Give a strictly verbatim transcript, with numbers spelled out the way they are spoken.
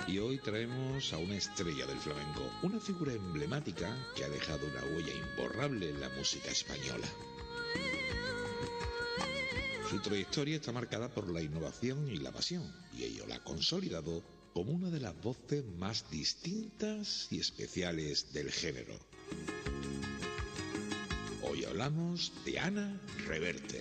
Y hoy traemos a una estrella del flamenco, una figura emblemática que ha dejado una huella imborrable en la música española. Su trayectoria está marcada por la innovación y la pasión, y ello la ha consolidado como una de las voces más distintas y especiales del género. Hoy hablamos de Ana Reverte.